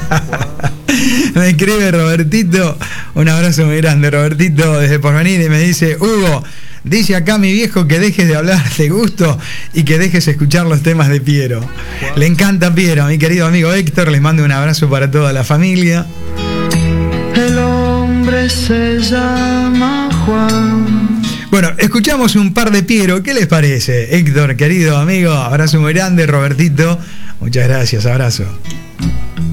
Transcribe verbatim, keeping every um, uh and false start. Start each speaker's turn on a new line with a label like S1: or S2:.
S1: Me escribe Robertito, un abrazo muy grande, Robertito, desde Porvenir, y me dice: Hugo, dice acá mi viejo que dejes de hablar de gusto y que dejes escuchar los temas de Piero. Wow. Le encanta Piero, mi querido amigo Héctor, les mando un abrazo para toda la familia.
S2: El hombre se llama Juan.
S1: Bueno, escuchamos un par de Piero, ¿qué les parece? Héctor, querido amigo, abrazo muy grande, Robertito, muchas gracias, abrazo.